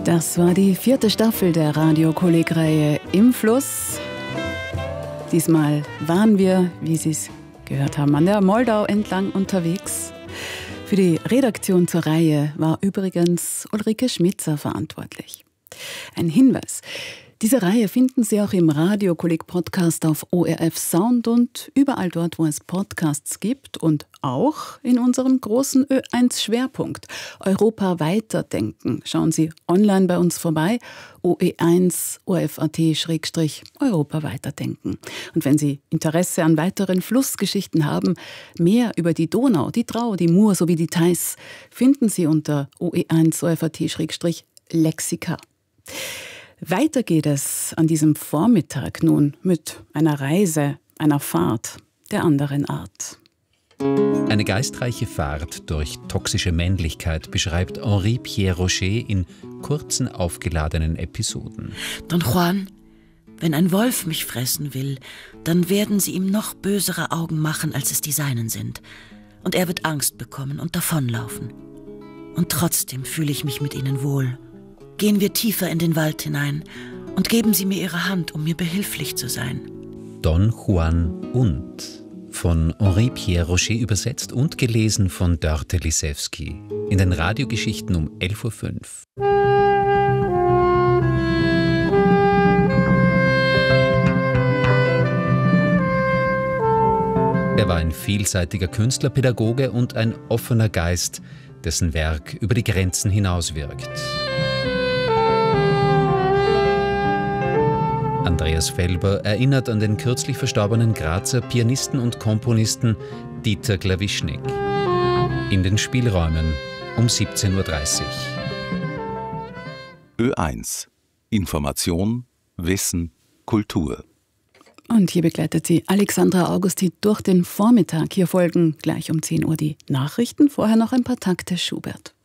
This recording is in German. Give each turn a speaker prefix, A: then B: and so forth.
A: Das war die 4. Staffel der Radio-Kolleg-Reihe Im Fluss. Diesmal waren wir, wie Sie es gehört haben, an der Moldau entlang unterwegs. Für die Redaktion zur Reihe war übrigens Ulrike Schmitzer verantwortlich. Ein Hinweis: Diese Reihe finden Sie auch im Radio-Kolleg-Podcast auf ORF Sound und überall dort, wo es Podcasts gibt und auch in unserem großen Ö1-Schwerpunkt Europa weiterdenken. Schauen Sie online bei uns vorbei, OE1 ORF.at/Europa weiterdenken. Und wenn Sie Interesse an weiteren Flussgeschichten haben, mehr über die Donau, die Drau, die Mur sowie die Theiß finden Sie unter OE1 ORF.at/Lexika. Weiter geht es an diesem Vormittag nun mit einer Reise, einer Fahrt der anderen Art.
B: Eine geistreiche Fahrt durch toxische Männlichkeit beschreibt Henri-Pierre Roger in kurzen, aufgeladenen Episoden.
C: Don Juan, wenn ein Wolf mich fressen will, dann werden sie ihm noch bösere Augen machen, als es die seinen sind. Und er wird Angst bekommen und davonlaufen. Und trotzdem fühle ich mich mit ihnen wohl. Gehen wir tiefer in den Wald hinein und geben Sie mir Ihre Hand, um mir behilflich zu sein.
B: Don Juan und von Henri-Pierre Roger übersetzt und gelesen von Dörte Lisewski in den Radiogeschichten um 11.05 Uhr. Er war ein vielseitiger Künstler, Pädagoge und ein offener Geist, dessen Werk über die Grenzen hinaus wirkt. Andreas Felber erinnert an den kürzlich verstorbenen Grazer Pianisten und Komponisten Dieter Glawischnik. In den Spielräumen um 17.30
D: Uhr. Ö1. Information, Wissen, Kultur.
A: Und hier begleitet Sie Alexandra Augusti durch den Vormittag. Hier folgen gleich um 10 Uhr die Nachrichten, vorher noch ein paar Takte Schubert.